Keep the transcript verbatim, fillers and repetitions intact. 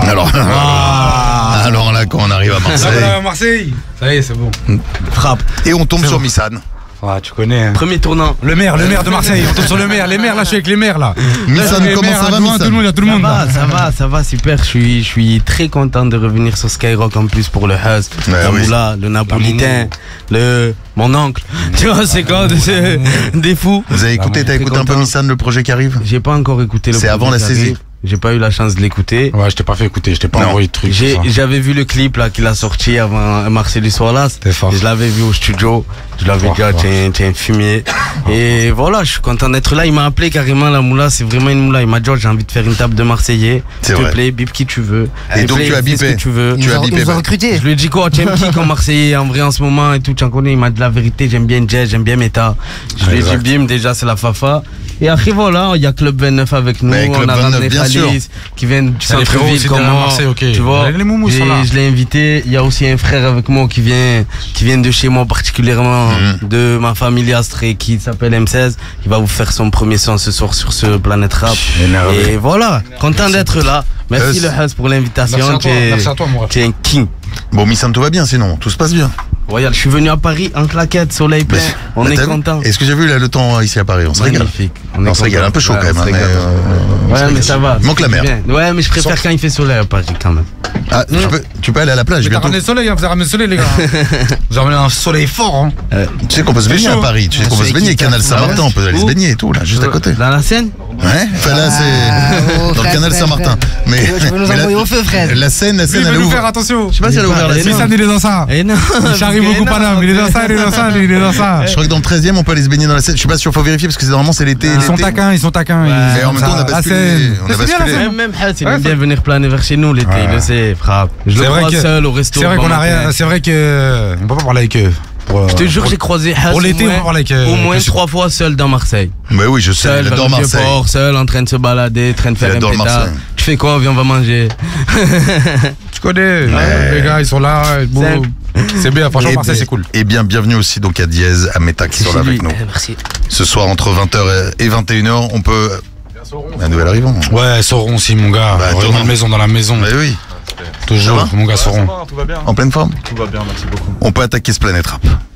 Alors, ah. alors là, quand on arrive à Marseille. À Marseille. Ça y est, c'est bon. Frappe. Et on tombe sur Missan. Ah, tu connais. Hein. Premier tournant. Le maire, le maire de Marseille. On tombe sur le maire. Les maires, là, je suis avec les maires, là. Missan, comment ça va, Missan? Tout le monde, il y a tout le monde. Ça va, ça va, ça va, super. Je suis, je suis très content de revenir sur Skyrock en plus pour le Huzz. La oui. Moula, le Napolitain, le. Mon oncle. Tu vois, c'est quoi des fous. Vous avez écouté, t'as écouté un peu Missan, le projet qui arrive? J'ai pas encore écouté le projet. C'est avant la saisie. J'ai pas eu la chance de l'écouter. Ouais, je t'ai pas fait écouter, je t'ai pas non. envoyé de trucs. J'avais vu le clip là qu'il a sorti avant Marcellus Wallace. C'était fort. Je l'avais vu au studio. Je l'avais dit, ah, t'es un fumier. Et voilà, je suis content d'être là. Il m'a appelé carrément, la Moula, c'est vraiment une Moula. Il m'a dit, oh, j'ai envie de faire une table de Marseillais. S'il te plaît, bip qui tu veux. Et donc tu as bipé. Tu veux. Tu as bipé. Je lui ai dit quoi, tu aimes qui comme Marseillais en vrai en ce moment et tout, tu en connais. Il m'a dit la vérité, j'aime bien Jazz, j'aime bien Meta. Je lui ai dit, bim, déjà c'est la Fafa. Et après voilà, il y a Club vingt-neuf avec nous. Mais on a ramené Khalis qui vient du centre-ville comme moi. Okay. Tu vois. Les moumous sont là. Je l'ai invité. Il y a aussi un frère avec moi qui vient, qui vient de chez moi particulièrement, mmh. de ma famille Astré, qui s'appelle M seize. Il va vous faire son premier son ce soir sur ce Planète Rap. Et voilà, content d'être là. Merci le Huzz pour l'invitation. Merci à toi, mon ref. Tu es un king. Bon, Missan, tout va bien sinon, tout se passe bien. Royal, je suis venu à Paris en claquette, soleil plein. On bah, est content. Est-ce que j'ai vu là, le temps ici à Paris? On se régale. On, on se régale, un peu chaud ouais, quand même. Mais, mais, euh, ouais, mais ça va. Il manque la mer. Ouais, mais je préfère Sans... quand il fait soleil à Paris quand même. Ah, mmh. tu, peux, tu peux aller à la plage mais bientôt. Vous avez ramené le soleil, hein, vous avez ramené le soleil, les gars. Vous avez ramené un soleil fort. Hein. Euh, tu sais qu'on peut se baigner à Paris. Tu sais qu'on peut se baigner. Canal Saint-Martin, on peut aller se baigner et tout, là, juste à côté. Dans la Seine? Ouais, enfin là, c'est dans le canal Saint-Martin. Mais tu veux nous envoyer au feu, frère. La Seine, la Seine, elle est ouverte. Attention. Je sais pas si elle a ouvert la Seine. Missan, il est dans ça. J'arrive beaucoup pas là, il est dans ça, il est dans ça, il est dans ça. Je crois que dans le treizième, on peut aller se baigner dans la Seine. Je suis pas sûr, faut vérifier parce que normalement c'est l'été. Ils sont taquins, ils sont taquins. Mais en même temps, on a basculé. On a basculé. Même Huzz, il aime bien venir planer vers chez nous l'été, il le sait, frappe. Je le crois seul au resto. C'est vrai qu'on a rien, c'est vrai que on peut pas parler avec eux. Je te jure, j'ai croisé Huzz pour l'été, on parle avec au moins trois fois seul dans Marseille. Mais oui, je sais. Seul, il adore Marseille. Port, seul, en train de se balader, en train de faire un pétard. Tu fais quoi? Viens, on va manger. Tu connais, les gars, ils sont là. C'est bien, franchement, Marseille, c'est cool. Et bien, bienvenue aussi donc à Diez, à Meta qui sont là avec nous. Merci. Ce soir, entre vingt heures et vingt et une heures, on peut. Un nouvel arrivant. Ouais, Sauron aussi, mon gars. Bah, dans la maison, dans la maison. Mais oui. Toujours, mon gars, Sauron. Tout va bien. En pleine forme? Tout va bien, merci beaucoup. On peut attaquer ce Planète Rap.